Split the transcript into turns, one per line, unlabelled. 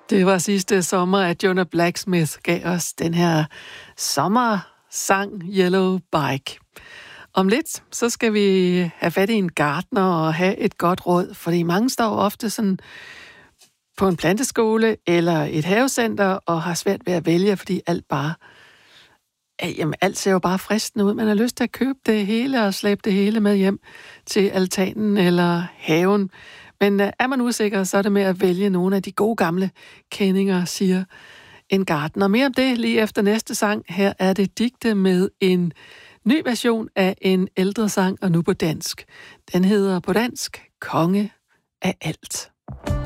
Det var sidste sommer, at Jonah Blacksmith gav os den her sommersang Yellow Bike. Om lidt, så skal vi have fat i en gartner og have et godt råd, fordi mange står ofte sådan på en planteskole eller et havecenter og har svært ved at vælge, fordi alt ser jo bare fristende ud. Man har lyst til at købe det hele og slæbe det hele med hjem til altanen eller haven. Men er man usikker, så er det med at vælge nogle af de gode gamle kendinger, siger en gartner. Mere om det lige efter næste sang. Her er det digte med en ny version af en ældre sang, og nu på dansk. Den hedder på dansk Konge af alt.